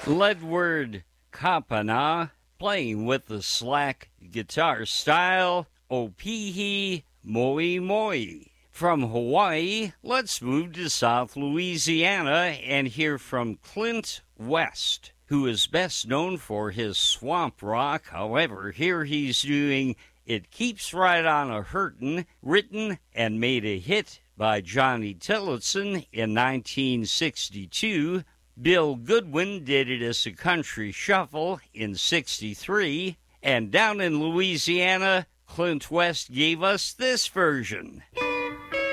Ledward Kapana playing with the slack guitar style, Opihi Moi Moi. From Hawaii, let's move to South Louisiana and hear from Clint West, who is best known for his swamp rock. However, here he's doing It Keeps Right On a Hurtin', written and made a hit by Johnny Tillotson in 1962. Bill Goodwin did it as a country shuffle in 63. And down in Louisiana, Clint West gave us this version.